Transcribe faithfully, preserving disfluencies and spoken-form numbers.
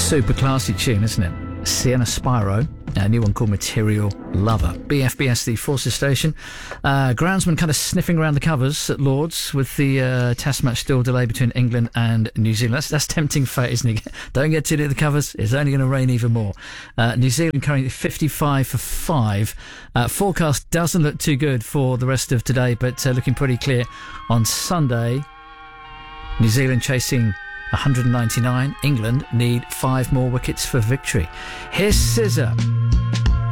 Super classy tune, isn't it? Sienna Spyro, a new one called Material Lover. B F B S, the Forces Station. Uh, groundsman kind of sniffing around the covers at Lords with the uh, test match still delayed between England and New Zealand. That's, that's tempting fate, isn't it? Don't get too near the covers. It's only going to rain even more. Uh, New Zealand currently fifty-five for five. Uh, forecast doesn't look too good for the rest of today, but uh, looking pretty clear on Sunday. New Zealand chasing one hundred ninety-nine. England need five more wickets for victory. Here's Scissor.